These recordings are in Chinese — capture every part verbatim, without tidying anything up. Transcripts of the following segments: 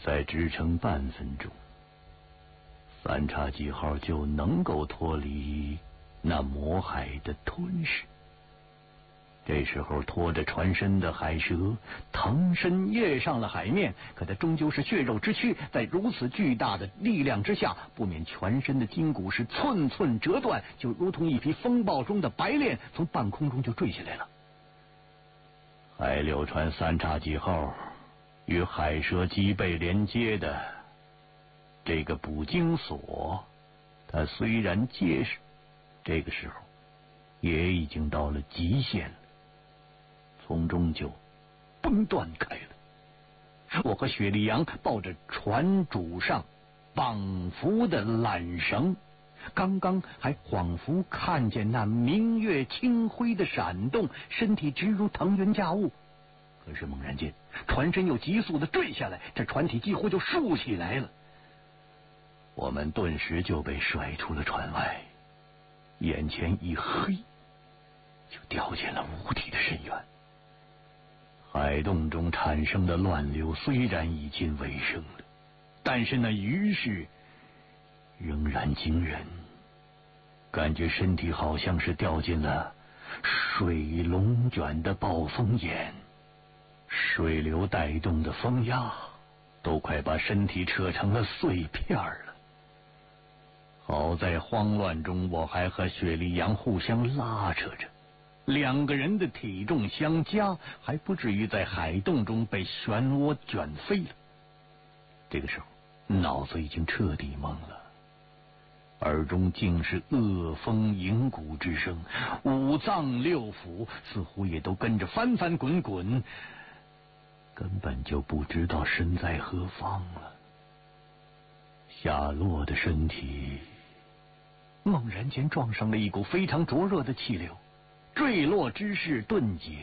再支撑半分钟，三叉戟号就能够脱离那魔海的吞噬。这时候拖着船身的海蛇腾身跃上了海面，可它终究是血肉之躯，在如此巨大的力量之下，不免全身的筋骨是寸寸折断，就如同一匹风暴中的白练，从半空中就坠下来了。海柳船三叉戟号与海蛇脊背连接的这个捕鲸索，它虽然结实，这个时候也已经到了极限了，从中就崩断开了。我和雪莉杨抱着船主上绑缚的缆绳，刚刚还恍惚看见那明月清辉的闪动，身体直如腾云驾雾。可是猛然间，船身又急速的坠下来，这船体几乎就竖起来了。我们顿时就被甩出了船外，眼前一黑，就掉进了无底的深渊。海洞中产生的乱流虽然已近尾声了，但是那余势仍然惊人，感觉身体好像是掉进了水龙卷的暴风眼，水流带动的风压都快把身体扯成了碎片了。好在慌乱中我还和雪莉杨互相拉扯着，两个人的体重相加，还不至于在海洞中被漩涡卷飞了。这个时候脑子已经彻底懵了，耳中竟是恶风盈鼓之声，五脏六腑似乎也都跟着翻翻滚滚，根本就不知道身在何方了。下落的身体猛然间撞上了一股非常灼热的气流，坠落之势顿减，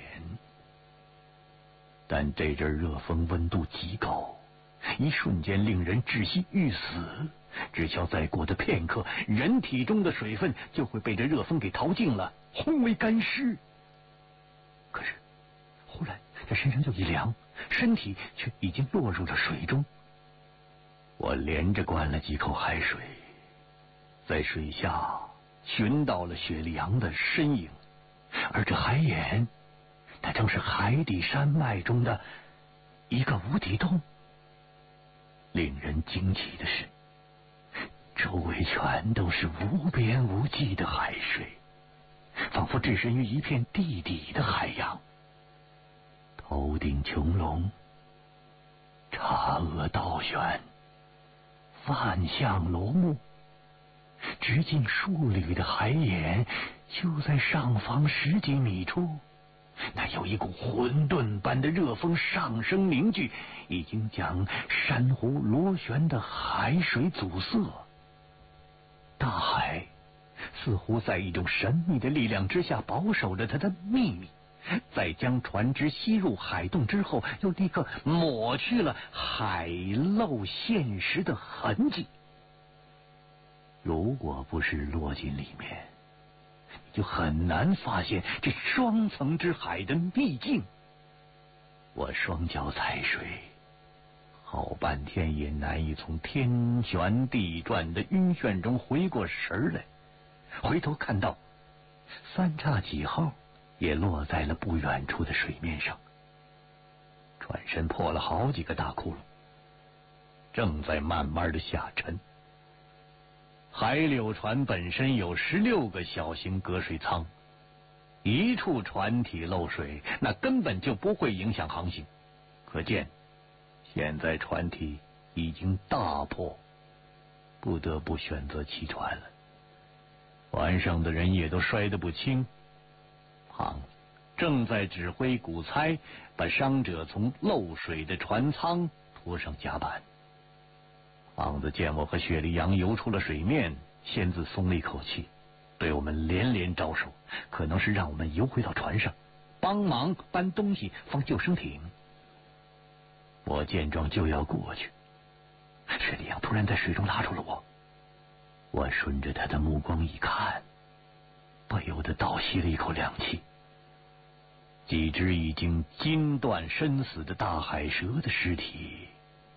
但这阵热风温度极高，一瞬间令人窒息欲死。只消再过的片刻，人体中的水分就会被这热风给淘尽了，烘为干尸。可是忽然这身上就一凉，身体却已经落入了水中。我连着灌了几口海水，在水下寻到了雪莉杨的身影，而这海眼，它正是海底山脉中的一个无底洞。令人惊奇的是，周围全都是无边无际的海水，仿佛置身于一片地底的海洋。头顶穹隆，姹娥倒悬，万象罗幕，直径数里的海眼就在上方十几米处。那有一股混沌般的热风上升凝聚，已经将珊瑚螺旋的海水阻塞。大海似乎在一种神秘的力量之下保守着它的秘密，在将船只吸入海洞之后，又立刻抹去了海漏现实的痕迹。如果不是落进里面，就很难发现这双层之海的秘境。我双脚踩水，好半天也难以从天旋地转的晕眩中回过神来。回头看到三叉戟号也落在了不远处的水面上，船身破了好几个大窟窿，正在慢慢的下沉。海柳船本身有十六个小型隔水舱，一处船体漏水，那根本就不会影响航行。可见现在船体已经大破，不得不选择弃船了。船上的人也都摔得不轻，胖子正在指挥古猜把伤者从漏水的船舱拖上甲板。胖子见我和雪莉杨游出了水面，先自松了一口气，对我们连连招手，可能是让我们游回到船上，帮忙搬东西放救生艇。我见状就要过去，雪莉杨突然在水中拉住了我。我顺着他的目光一看，不由得倒吸了一口凉气。几只已经筋断身死的大海蛇的尸体